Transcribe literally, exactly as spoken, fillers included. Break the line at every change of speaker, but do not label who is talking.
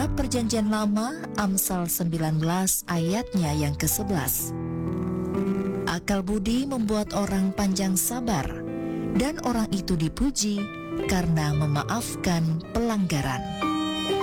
Kitab Perjanjian Lama, Amsal sembilan belas ayatnya yang kesebelas. Akal budi membuat orang panjang sabar, dan orang itu dipuji karena memaafkan pelanggaran.